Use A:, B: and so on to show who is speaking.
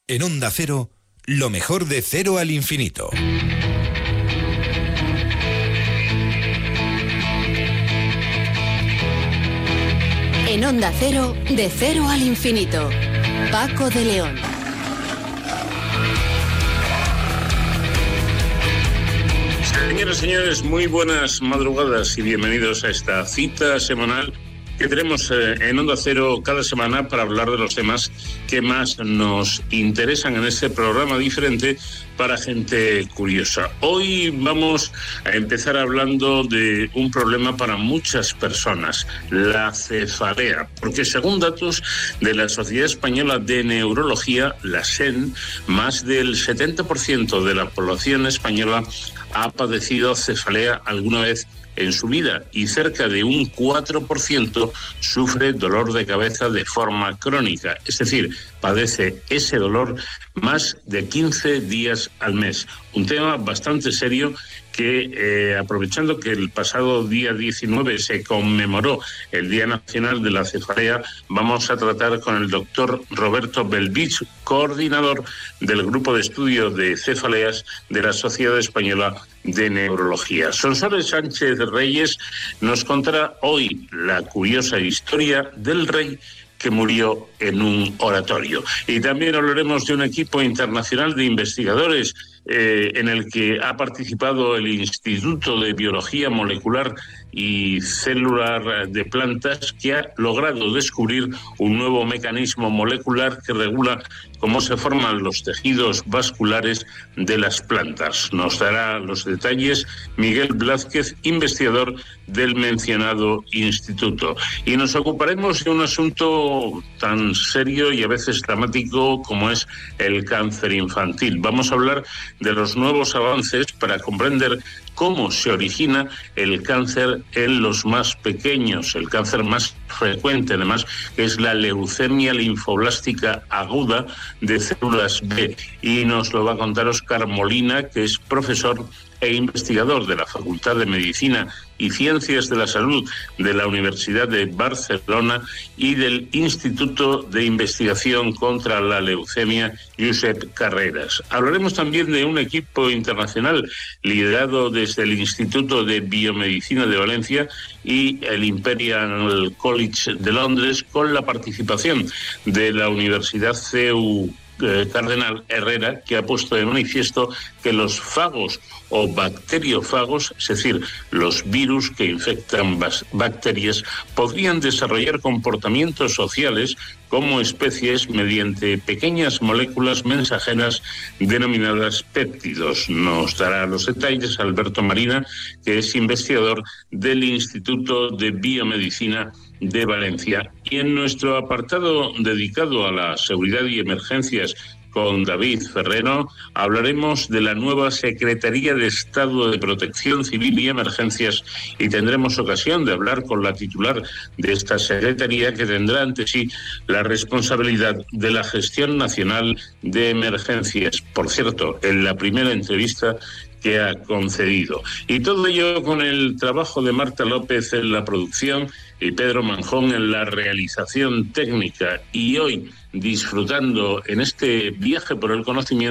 A: En Onda Cero, lo mejor de Cero al Infinito.
B: En Onda Cero, de Cero al Infinito. Paco de León.
C: Señoras y señores, muy buenas madrugadas y bienvenidos a esta cita semanal que tenemos en Onda Cero cada semana para hablar de los temas que más nos interesan en este programa diferente para gente curiosa. Hoy vamos a empezar hablando de un problema para muchas personas, la cefalea, porque según datos de la Sociedad Española de Neurología, la SEN, más del 70% de la población española ha padecido cefalea alguna vez en su vida y cerca de un 4% sufre dolor de cabeza de forma crónica, es decir, padece ese dolor más de 15 días al mes. Un tema bastante serio que, aprovechando que el pasado día 19 se conmemoró el Día Nacional de la Cefalea, vamos a tratar con el doctor Roberto Belvich, coordinador del Grupo de Estudio de Cefaleas de la Sociedad Española de Neurología. Sonsoles Sánchez Reyes nos contará hoy la curiosa historia del rey que murió en un oratorio. Y también hablaremos de un equipo internacional de investigadores en el que ha participado el Instituto de Biología Molecular y Celular de Plantas, que ha logrado descubrir un nuevo mecanismo molecular que regula cómo se forman los tejidos vasculares de las plantas. Nos dará los detalles Miguel Blázquez, investigador del mencionado instituto. Y nos ocuparemos de un asunto tan serio y a veces dramático como es el cáncer infantil. Vamos a hablar de los nuevos avances para comprender cómo se origina el cáncer en los más pequeños, el cáncer más frecuente, además, que es la leucemia linfoblástica aguda de células B. Y nos lo va a contar Óscar Molina, que es profesor e investigador de la Facultad de Medicina y Ciencias de la Salud de la Universidad de Barcelona y del Instituto de Investigación contra la Leucemia Josep Carreras. Hablaremos también de un equipo internacional liderado desde el Instituto de Biomedicina de Valencia y el Imperial College de Londres, con la participación de la Universidad CEU Cardenal Herrera, que ha puesto de manifiesto que los fagos o bacteriófagos, es decir, los virus que infectan bacterias, podrían desarrollar comportamientos sociales como especies mediante pequeñas moléculas mensajeras denominadas péptidos. Nos dará los detalles Alberto Marina, que es investigador del Instituto de Biomedicina de Valencia. Y en nuestro apartado dedicado a la seguridad y emergencias con David Ferrero, hablaremos de la nueva Secretaría de Estado de Protección Civil y Emergencias y tendremos ocasión de hablar con la titular de esta Secretaría, que tendrá ante sí la responsabilidad de la gestión nacional de emergencias. Por cierto, en la primera entrevista que ha concedido. Y todo ello con el trabajo de Marta López en la producción y Pedro Manjón en la realización técnica. Y hoy, disfrutando en este viaje por el conocimiento